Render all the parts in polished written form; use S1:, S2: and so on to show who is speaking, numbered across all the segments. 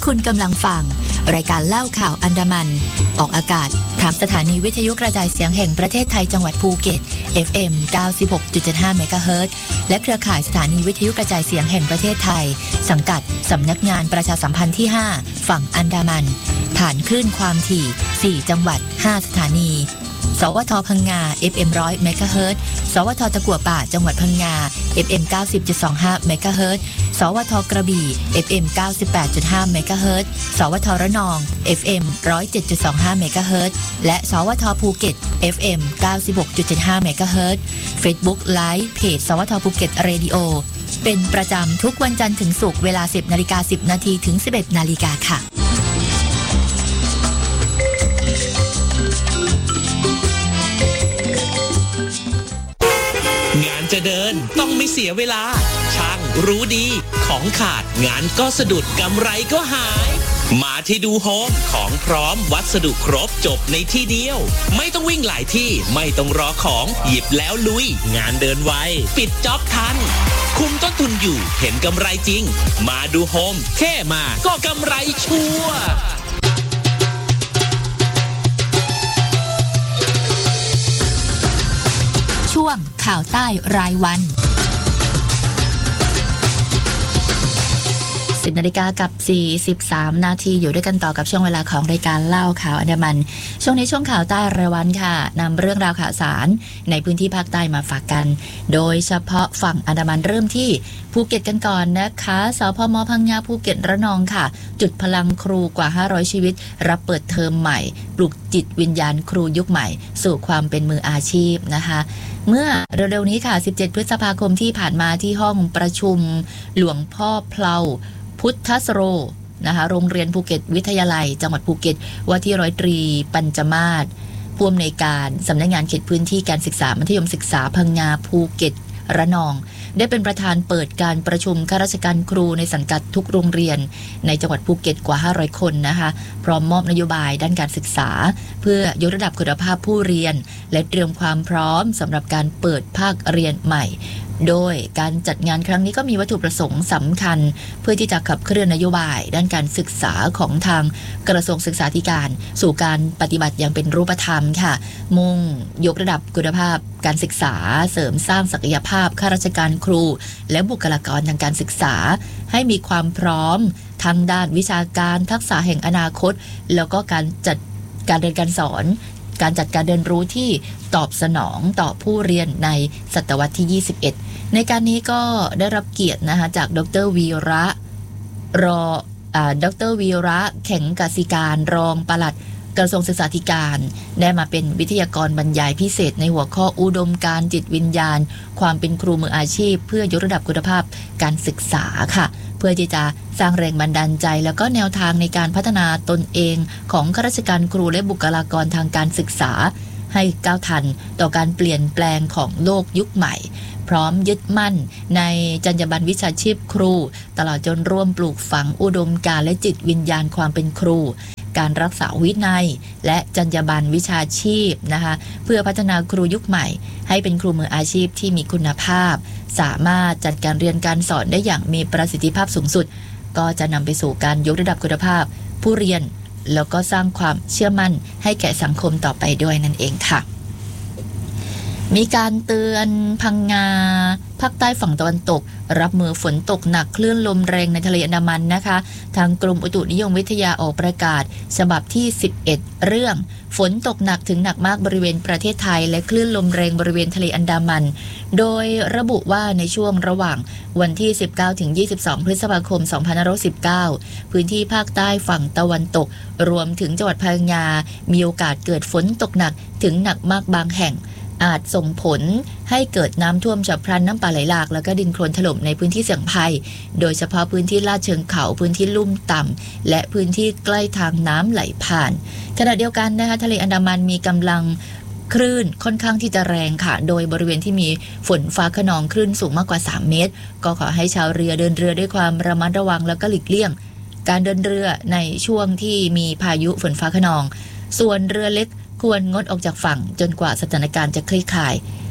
S1: คุณกำลังฟังรายการเล่าข่าวอันดามันออกอากาศทางสถานีวิทยุกระจายเสียงแห่งประเทศไทยจังหวัดภูเก็ต FM 96.75 เมกะเฮิรตซ์และเครือข่ายสถานีวิทยุกระจายเสียงแห่งประเทศไทยสังกัดสำนักงานประชาสัมพันธ์ที่ 5 ฝั่งอันดามันผ่านคลื่นความถี่ 4 จังหวัด 5 สถานีสวทพังงา FM 100 เมกะเฮิรตซ์สวทตะกั่วป่าจังหวัดพังงา FM 90.25 เมกะเฮิรตซ์สวทกระบี่ FM 98.5 เมกะเฮิรตซ์สวทระนอง FM 107.25 เมกะเฮิรตซ์และสวทภูเก็ต FM 96.75 เมกะเฮิรตซ์ Facebook Live เพจสวทภูเก็ตเรดิโอเป็นประจำทุกวันจันทร์ถึงศุกร์เวลา 10:10 น.ถึง 11:00 น.ค่ะ
S2: งานจะเดินต้องไม่เสียเวลาช่างรู้ดีของขาดงานก็สะดุดกำไรก็หายมาที่ดูโฮมของพร้อมวัสดุครบจบในที่เดียวไม่ต้องวิ่งหลายที่ไม่ต้องรอของหยิบแล้วลุยงานเดินไวปิดจ็อบทันคุมต้นทุนอยู่เห็นกำไรจริงมาดูโฮมแค่มาก็กำไรชัวร์
S1: ช่วงข่าวใต้รายวัน10 นาฬิกากับ43 นาทีอยู่ด้วยกันต่อกับช่วงเวลาของรายการเล่าข่าวอันดามันช่วงนี้ช่วงข่าวใต้รายวันค่ะนำเรื่องราวข่าวสารในพื้นที่ภาคใต้มาฝากกันโดยเฉพาะฝั่งอันดามันเริ่มที่ภูเก็ตกันก่อนนะคะสพม.พังงาภูเก็ตระนองค่ะจุดพลังครูกว่า500ชีวิตรับเปิดเทอมใหม่ปลุกจิตวิญญาณครูยุคใหม่สู่ความเป็นมืออาชีพนะคะเมื่อเร็วๆนี้ค่ะ17 พฤษภาคมที่ผ่านมาที่ห้องประชุมหลวงพ่อเพลาพุทธสโรนะคะโรงเรียนภูเก็ตวิทยาลัยจังหวัดภูเก็ตว่าที่ร้อยตรีปัญจมาศผู้อำนวยการสำนักงานเขตพื้นที่การศึกษามัธยมศึกษาพังงาภูเก็ตระนองได้เป็นประธานเปิดการประชุมข้าราชการครูในสังกัดทุกโรงเรียนในจังหวัดภูเก็ตกว่า500คนนะคะพร้อมมอบนโยบายด้านการศึกษาเพื่อยกระดับคุณภาพผู้เรียนและเตรียมความพร้อมสำหรับการเปิดภาคเรียนใหม่โดยการจัดงานครั้งนี้ก็มีวัตถุประสงค์สำคัญเพื่อที่จะขับเคลื่อนนโยบายด้านการศึกษาของทางกระทรวงศึกษาธิการสู่การปฏิบัติอย่างเป็นรูปธรรมค่ะมุ่งยกระดับคุณภาพการศึกษาเสริมสร้างศักยภาพข้าราชการครูและบุคลากรทางการศึกษาให้มีความพร้อมทางด้านวิชาการทักษะแห่งอนาคตแล้วก็การจัดการเรียนการสอนการจัดการเรียนรู้ที่ตอบสนองต่อผู้เรียนในศตวรรษที่21ในการนี้ก็ได้รับเกียรตินะคะจากดร.วีระดร.วีระแข็งกสิการรองปลัดกระทรวงศึกษาธิการได้มาเป็นวิทยากรบรรยายพิเศษในหัวข้ออุดมการณ์จิตวิญญาณความเป็นครูมืออาชีพเพื่อยกระดับคุณภาพการศึกษาค่ะเพื่อที่จะสร้างแรงบันดาลใจแล้วก็แนวทางในการพัฒนาตนเองของข้าราชการครูและบุคลากรทางการศึกษาให้ก้าวทันต่อการเปลี่ยนแปลงของโลกยุคใหม่พร้อมยึดมั่นในจรรยาบรรณวิชาชีพครูตลอดจนร่วมปลูกฝังอุดมการณ์และจิตวิญญาณความเป็นครูการรักษาวินัยและจรรยาบรรณวิชาชีพนะคะเพื่อพัฒนาครูยุคใหม่ให้เป็นครูมืออาชีพที่มีคุณภาพสามารถจัดการเรียนการสอนได้อย่างมีประสิทธิภาพสูงสุดก็จะนำไปสู่การยกระดับคุณภาพผู้เรียนแล้วก็สร้างความเชื่อมั่นให้แก่สังคมต่อไปด้วยนั่นเองค่ะมีการเตือนพังงาภาคใต้ฝั่งตะวันตกรับมือฝนตกหนักคลื่นลมแรงในทะเลอันดามันนะคะทางกรมอุตุนิยมวิทยาออกประกาศฉบับที่11เรื่องฝนตกหนักถึงหนักมากบริเวณประเทศไทยและคลื่นลมแรงบริเวณทะเลอันดามันโดยระบุว่าในช่วงระหว่างวันที่19ถึง22พฤษภาคม2519พื้นที่ภาคใต้ฝั่งตะวันตกรวมถึงจังหวัดพังงามีโอกาสเกิดฝนตกหนักถึงหนักมากบางแห่งอาจส่งผลให้เกิดน้ำท่วมฉับพลันน้ำป่าไหลหลากแล้วก็ดินโคลนถล่มในพื้นที่เสี่ยงภัยโดยเฉพาะพื้นที่ลาดเชิงเขาพื้นที่ลุ่มต่ำและพื้นที่ใกล้ทางน้ำไหลผ่านขณะเดียวกันนะคะทะเลอันดามันมีกำลังคลื่นค่อนข้างที่จะแรงค่ะโดยบริเวณที่มีฝนฟ้าคะนองคลื่นสูงมากกว่า3เมตรก็ขอให้ชาวเรือเดินเรือด้วยความระมัดระวังแล้วก็หลีกเลี่ยงการเดินเรือในช่วงที่มีพายุฝนฟ้าคะนองส่วนเรือเล็กควรงดออกจากฝั่งจนกว่าสถานการณ์จะคลี่คลาย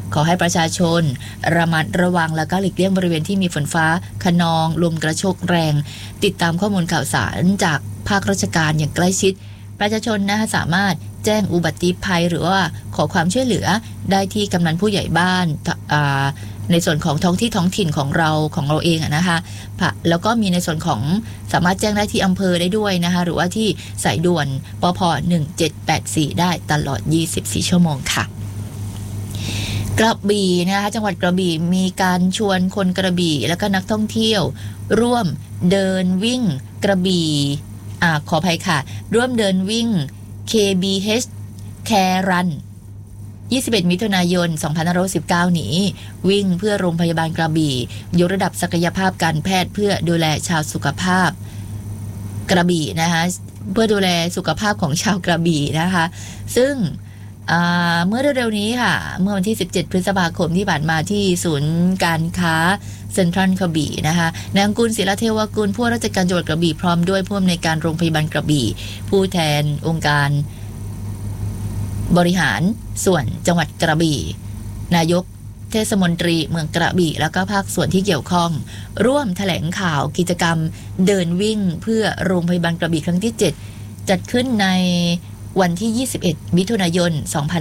S1: ขอให้ประชาชนระมัดระวังแล้วก็หลีกเลี่ยงบริเวณที่มีฝนฟ้าคะนองลมกระโชกแรงติดตามข้อมูลข่าวสารจากภาคราชการอย่างใกล้ชิดประชาชนนะคะสามารถแจ้งอุบัติภัยหรือว่าขอความช่วยเหลือได้ที่กำนันผู้ใหญ่บ้านในส่วนของท้องถิ่นของเราเองนะคะแล้วก็มีในส่วนของสามารถแจ้งได้ที่อำเภอได้ด้วยนะคะหรือว่าที่สายด่วนปพ1784ได้ตลอด24ชั่วโมงค่ะกระบี่นะคะจังหวัดกระบี่มีการชวนคนกระบี่แล้วก็นักท่องเที่ยวร่วมเดินวิ่งกระบี่ขออภัยค่ะร่วมเดินวิ่ง KBH Care Run 21 มิถุนายน 2519 นี้วิ่งเพื่อโรงพยาบาลกระบี่ยกระดับศักยภาพการแพทย์เพื่อดูแลชาวสุขภาพกระบี่นะคะเพื่อดูแลสุขภาพของชาวกระบี่นะคะซึ่งเมื่อเร็วๆนี้ค่ะเมื่อวันที่ 17 พฤษภาคมที่ผ่านมาที่ศูนย์การค้าเซ็นทรัลกระบี่นะคะนางกุลศิลาเทวกุลผู้ราชการจังหวัดกระบี่พร้อมด้วยผู้อำนวยการโรงพยาบาลกระบี่ผู้แทนองค์การบริหารส่วนจังหวัดกระบี่นายกเทศมนตรีเมืองกระบี่แล้วก็ภาคส่วนที่เกี่ยวข้องร่วมแถลงข่าวกิจกรรมเดินวิ่งเพื่อโรงพยาบาลกระบี่ครั้งที่ 7จัดขึ้นในวันที่ 21 มิถุนายน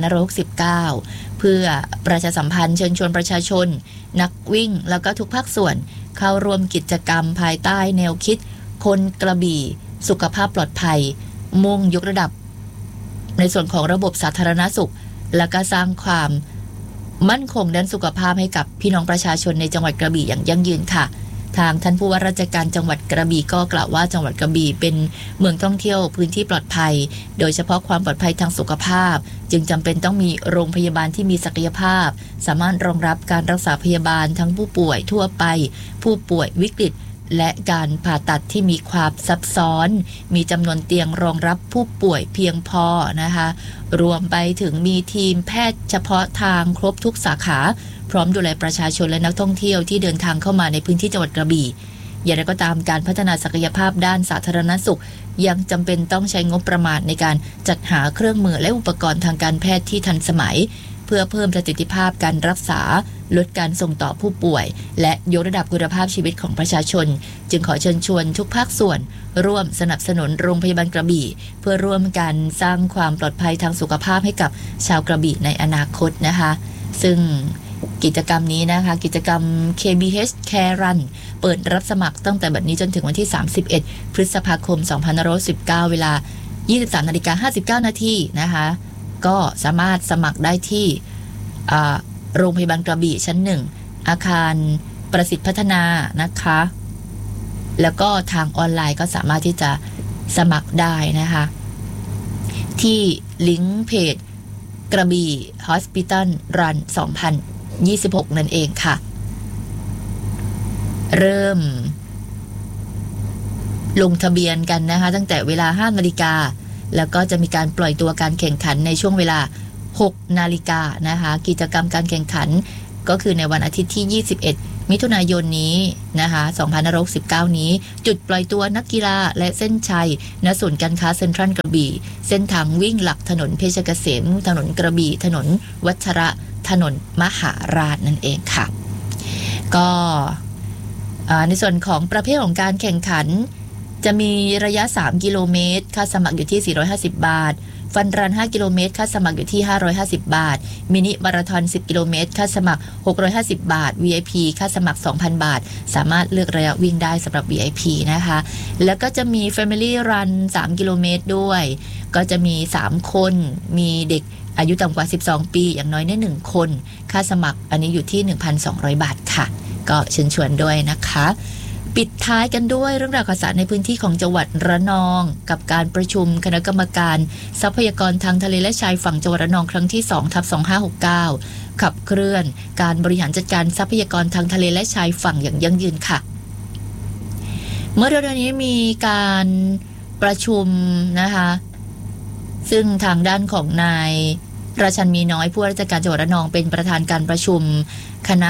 S1: 2569 เพื่อประชาสัมพันธ์เชิญชวนประชาชนนักวิ่งแล้วก็ทุกภาคส่วนเข้าร่วมกิจกรรมภายใต้แนวคิดคนกระบี่สุขภาพปลอดภัยมุ่งยกระดับในส่วนของระบบสาธารณสุขและก็สร้างความมั่นคงด้านสุขภาพให้กับพี่น้องประชาชนในจังหวัดกระบี่อย่างยั่งยืนค่ะทางท่านผู้ว่าราชการจังหวัดกระบี่ก็กล่าวว่าจังหวัดกระบี่เป็นเมืองท่องเที่ยวพื้นที่ปลอดภัยโดยเฉพาะความปลอดภัยทางสุขภาพจึงจำเป็นต้องมีโรงพยาบาลที่มีศักยภาพสามารถรองรับการรักษาพยาบาลทั้งผู้ป่วยทั่วไปผู้ป่วยวิกฤตและการผ่าตัดที่มีความซับซ้อนมีจำนวนเตียงรองรับผู้ป่วยเพียงพอนะคะรวมไปถึงมีทีมแพทย์เฉพาะทางครบทุกสาขาพร้อมดูแลประชาชนและนักท่องเที่ยวที่เดินทางเข้ามาในพื้นที่จังหวัดกระบี่อย่างไรก็ตามการพัฒนาศักยภาพด้านสาธารณสุขยังจำเป็นต้องใช้งบประมาณในการจัดหาเครื่องมือและอุปกรณ์ทางการแพทย์ที่ทันสมัยเพื่อเพิ่มประสิทธิภาพการรักษาลดการส่งต่อผู้ป่วยและยกระดับคุณภาพชีวิตของประชาชนจึงขอเชิญชวนทุกภาคส่วนร่วมสนับสนุนโรงพยาบาลกระบี่เพื่อร่วมกันสร้างความปลอดภัยทางสุขภาพให้กับชาวกระบี่ในอนาคตนะคะซึ่งกิจกรรมนี้นะคะกิจกรรม KBH Care Run เปิดรับสมัครตั้งแต่บัดนี้จนถึงวันที่ 31 พฤษภาคม 2519 เวลา 23:59 นาทีนะคะก็สามารถสมัครได้ที่โรงพยาบาลกระบี่ชั้น 1 อาคารประสิทธิพัฒนานะคะแล้วก็ทางออนไลน์ก็สามารถที่จะสมัครได้นะคะที่ลิงก์เพจกระบี่ Hospital Run 2026 นั่นเองค่ะเริ่มลงทะเบียนกันนะคะตั้งแต่เวลา 5 นาฬิกาแล้วก็จะมีการปล่อยตัวการแข่งขันในช่วงเวลา 6 นาฬิกานะคะกิจกรรมการแข่งขันก็คือในวันอาทิตย์ที่ 21 มิถุนายนนี้นะคะ2519 นี้จุดปล่อยตัวนักกีฬาและเส้นชัยณศูนย์การค้าเซ็นทรัลกระบี่เส้นทางวิ่งหลักถนนเพชรเกษมถนนกระบี่ถนนวัชระถนนมหาราชนั่นเองค่ะก็ในส่วนของประเภทของการแข่งขันจะมีระยะ3กิโลเมตรค่าสมัครอยู่ที่450 บาทฟันรัน5กิโลเมตรค่าสมัครอยู่ที่550 บาทมินิมาราธอน10กิโลเมตรค่าสมัคร650 บาท VIP ค่าสมัคร 2,000 บาทสามารถเลือกระยะวิ่งได้สำหรับ VIP นะคะแล้วก็จะมี Family Run 3กิโลเมตรด้วยก็จะมี3คนมีเด็กอายุต่ำกว่า12ปีอย่างน้อยเนี่ย1คนค่าสมัครอันนี้อยู่ที่ 1,200 บาทค่ะก็เชิญชวนด้วยนะคะปิดท้ายกันด้วยเรื่องราวข่าวสารในพื้นที่ของจังหวัดระนองกับการประชุมคณะกรรมการทรัพยากรทางทะเลและชายฝั่งจังหวัดระนองครั้งที่ 2/2569 ขับเคลื่อนการบริหารจัดการทรัพยากรทางทะเลและชายฝั่งอย่างยั่งยืนค่ะเมื่อเดือนนี้มีการประชุมนะคะซึ่งทางด้านของนายราชันมีน้อยผู้ว่าราชการจังหวัดระนองเป็นประธานการประชุมคณะ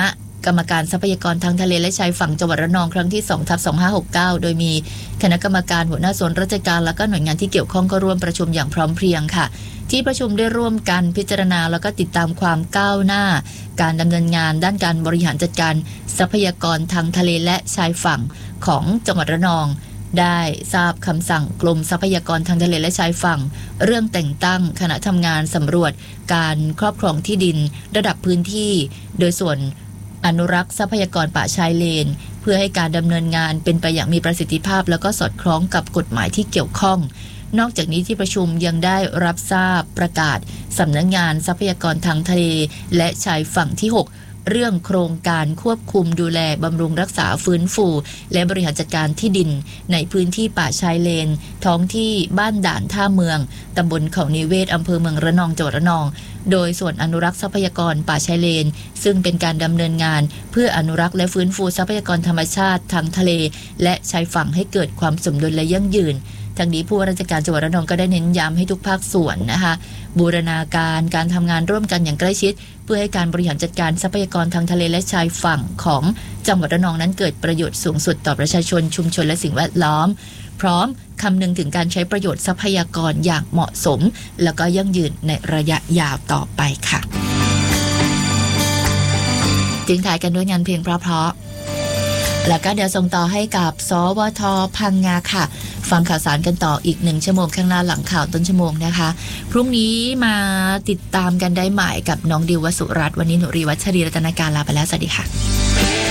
S1: กรรมการทรัพยากรทางทะเลและชายฝั่งจังหวัดระนองครั้งที่ 2/2569 โดยมีคณะกรรมการหัวหน้าส่วนราชการและก็หน่วยงานที่เกี่ยวข้องก็ร่วมประชุมอย่างพร้อมเพรียงค่ะที่ประชุมได้ร่วมกันพิจารณาแล้วก็ติดตามความก้าวหน้าการดำเนินงานด้านการบริหารจัดการทรัพยากรทางทะเลและชายฝั่งของจังหวัดระนองได้ทราบคำสั่งกรมทรัพยากรทางทะเลและชายฝั่งเรื่องแต่งตั้งคณะทำงานสำรวจการครอบครองที่ดินระดับพื้นที่โดยส่วนอนุรักษ์ทรัพยากรป่าชายเลนเพื่อให้การดำเนินงานเป็นไปอย่างมีประสิทธิภาพแล้วก็สอดคล้องกับกฎหมายที่เกี่ยวข้องนอกจากนี้ที่ประชุมยังได้รับทราบประกาศสำนักงานทรัพยากรทางทะเลและชายฝั่งที่ 6เรื่องโครงการควบคุมดูแลบำรุงรักษาฟื้นฟูและบริหารจัดการที่ดินในพื้นที่ป่าชายเลนท้องที่บ้านด่านท่าเมืองตำบลเขานิเวศอำเภอเมืองระนองจังหวัดระนองโดยส่วนอนุรักษ์ทรัพยากรป่าชายเลนซึ่งเป็นการดำเนินงานเพื่ออนุรักษ์และฟื้นฟูทรัพยากรธรรมชาติทางทะเลและชายฝั่งให้เกิดความสมดุลและยั่งยืนทั้งนี้ผู้ว่าราชการจังหวัดระนองก็ได้เน้นย้ำให้ทุกภาคส่วนนะคะบูรณาการการทำงานร่วมกันอย่างใกล้ชิดเพื่อให้การบริหารจัดการทรัพยากรทางทะเลและชายฝั่งของจังหวัดระนองนั้นเกิดประโยชน์สูงสุดต่อประชาชนชุมชนและสิ่งแวดล้อมพร้อมคำนึงถึงการใช้ประโยชน์ทรัพยากรอย่างเหมาะสมแล้วก็ยั่งยืนในระยะยาวต่อไปค่ะทิ้งท้ายกันด้วยงานเพลงเพราะๆแล้วก็เดี๋ยวส่งต่อให้กับสวท.พังงาค่ะฟังข่าวสารกันต่ออีก1 ชั่วโมงข้างหน้าหลังข่าวต้นชั่วโมงนะคะพรุ่งนี้มาติดตามกันได้ใหม่กับน้องดิววสุรัตน์วันนี้หนูรีวัชรีรัตนการลาไปแล้วสวัสดีค่ะ